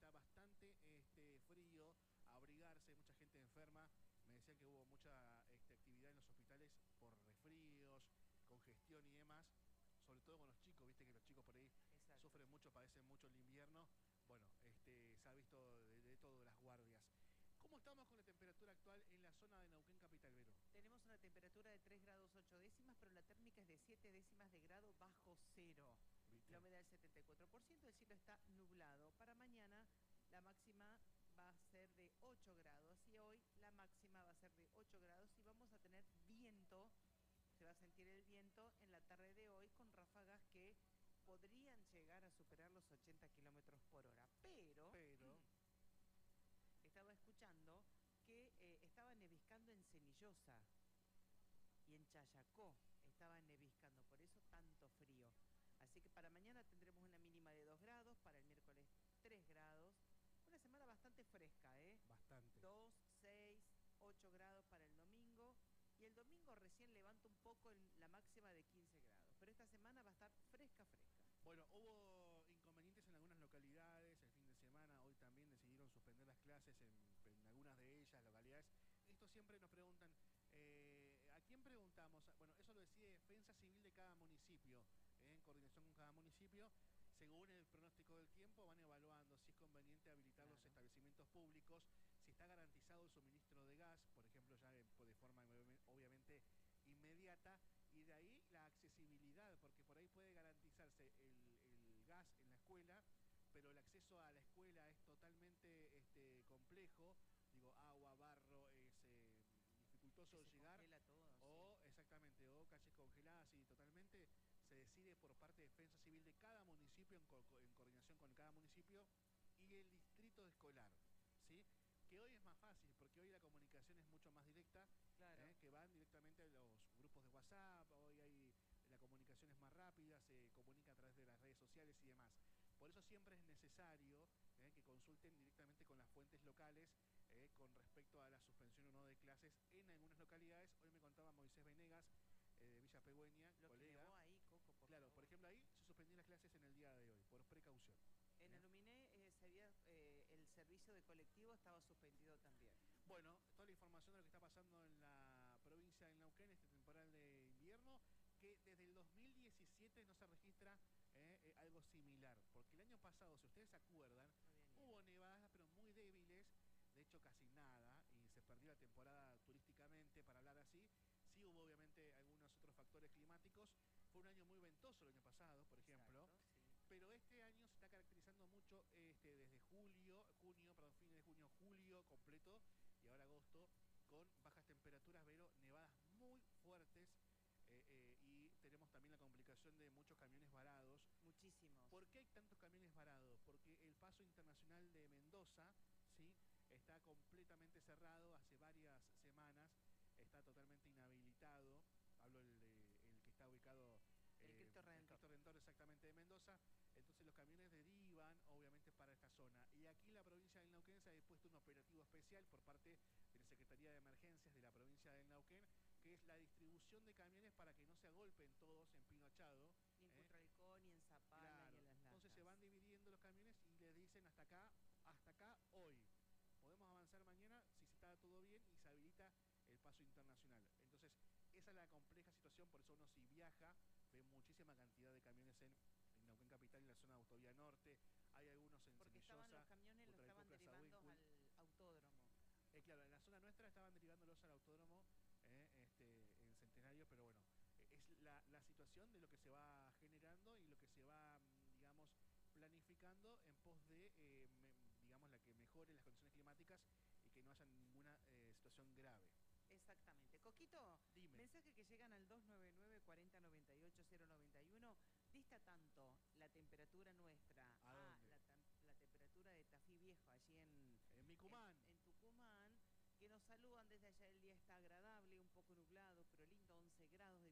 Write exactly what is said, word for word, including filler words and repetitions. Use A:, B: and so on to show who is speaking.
A: está bastante este, frío, a abrigarse, mucha gente enferma. Me decían que hubo mucha este, actividad en los hospitales por resfríos, congestión y demás, sobre todo con los chicos, viste que los chicos por ahí
B: Exacto.
A: sufren mucho, padecen mucho el invierno. Bueno, este, se ha visto de, de todo las guardias. ¿Cómo estamos con la temperatura actual en la zona de Neuquén Capital, Vero?
B: Tenemos una temperatura de tres grados ocho décimas, pero la térmica es de siete décimas de grado bajo cero.
A: ¿Viste?
B: La humedad del setenta y cuatro por ciento, el cielo está nublado. Para mañana la máxima va a ser de ocho grados y hoy la máxima va a ser de ocho grados y vamos a tener viento. Se va a sentir el viento en la tarde de hoy con ráfagas que podrían llegar a superar los ochenta kilómetros por hora. Pero,
A: Pero,
B: estaba escuchando que eh, estaba neviscando en Cenillosa y en Chayacó estaba neviscando, por eso tanto frío. Así que para mañana tendremos una mínima de dos grados, para el miércoles tres grados. Una semana bastante fresca, ¿eh?
A: bastante.
B: dos, seis, ocho grados para el domingo. Y el domingo recién levanta un poco el, la máxima de quince grados. Pero esta semana va a estar fresca, fresca.
A: Bueno, hubo inconvenientes en algunas localidades el fin de semana. Hoy también decidieron suspender las clases en, en algunas de ellas, localidades. Esto siempre nos preguntan, eh, ¿a quién preguntamos? Bueno, eso lo decide Defensa Civil de cada municipio, eh, en coordinación con cada municipio. Según el pronóstico del tiempo, van evaluando si es conveniente habilitar claro. los establecimientos públicos, si está garantizado el suministro de gas, por ejemplo, ya de, de forma obviamente inmediata, y de ahí la accesibilidad, porque por ahí puede garantizarse el, el gas en la escuela, pero el acceso a la escuela es totalmente este, complejo, digo, agua, barro, es eh, dificultoso
B: se
A: llegar,
B: congela todo,
A: o
B: sí.
A: exactamente, o calles congeladas, y totalmente se decide por parte de Defensa Civil de cada municipio, en, co en coordinación con cada municipio y el distrito escolar, ¿sí? Que hoy es más fácil, porque hoy la comunicación es mucho más directa,
B: Claro.
A: eh, que van directamente a los grupos de WhatsApp, hoy hay, la comunicación es más rápida, se comunica a través de las redes sociales y demás. Por eso siempre es necesario eh, que consulten directamente con las fuentes locales eh, con respecto a la suspensión o no de clases en algunas localidades. Hoy me contaba Moisés Venegas, eh, de Villa Pegüeña,
B: Lo
A: colega.
B: que nevó ahí, Coco, por
A: Claro,
B: favor.
A: por ejemplo, ahí se suspendieron las clases en el día de hoy, por precaución.
B: En el Luminé eh, se había, eh, el servicio de colectivo estaba suspendido también.
A: Bueno, toda la información de lo que está pasando en la provincia de Neuquén, este temporal de invierno, que desde el dos mil diecisiete no se registra eh, eh, algo similar, porque el año pasado, si ustedes se acuerdan, no hubo nevadas, pero muy débiles, de hecho casi nada, y se perdió la temporada turísticamente, para hablar así. Sí hubo obviamente algunos otros factores climáticos. Fue un año muy ventoso el año pasado, por ejemplo.
B: Exacto, sí.
A: Pero este año se está caracterizando mucho este, desde julio, junio, perdón, fines de junio, julio completo y ahora agosto, con bajas temperaturas, pero nevadas muy fuertes. Eh, eh, y tenemos también la complicación de muchos camiones varados.
B: Muchísimos.
A: ¿Por qué hay tantos camiones varados? Porque el paso internacional de Mendoza, ¿sí?, está completamente cerrado hace varias semanas, está totalmente inhabilitado. Hablo el, de, el que está ubicado
B: el
A: eh,
B: Cristo Redentor.
A: el Cristo Redentor exactamente de Mendoza. Entonces los camiones derivan obviamente para esta zona. Y aquí en la provincia del Neuquén se ha dispuesto un operativo especial por parte de la Secretaría de Emergencias de la provincia del Neuquén, que es la distribución de camiones para que no se agolpen todos en Pino Achado.
B: Ni en
A: ¿eh?
B: Cutralcó, ni en Zapala,
A: Claro.
B: ni en Las Lajas.
A: Entonces se van dividiendo los camiones y les dicen hasta acá, hasta acá hoy. Podemos avanzar mañana si se está todo bien y se habilita el paso internacional. Entonces esa es la compleja situación, por eso uno si viaja ve muchísima cantidad de camiones en, en Neuquén Capital, en la zona de Autovía Norte. Hay algunos en
B: Porque
A: Cenillosa,
B: estaban los camiones, los estaban derivando al autódromo.
A: Eh, claro, en la zona nuestra estaban derivándolos al autódromo eh, este, en Centenario, pero bueno, eh, es la, la situación de lo que se va generando y lo que se va, digamos, planificando en pos de, eh, me, digamos, la que mejore las condiciones climáticas y que no haya ninguna eh, situación grave.
B: Exactamente. Coquito,
A: dime.
B: Mensaje que llegan al dos nueve nueve, cuarenta, noventa y ocho, cero noventa y uno. Dista tanto la temperatura nuestra
A: a,
B: a la, la temperatura de Tafí Viejo, allí en,
A: en Micumán.
B: En, en Tucumán, que nos saludan desde allá. El día está agradable.